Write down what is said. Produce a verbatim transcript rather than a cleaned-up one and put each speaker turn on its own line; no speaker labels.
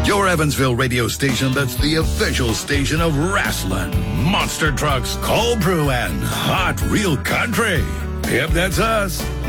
Your Evansville radio station that's the official station of wrestling, monster trucks, cold brew, and hot real country. Yep, that's us.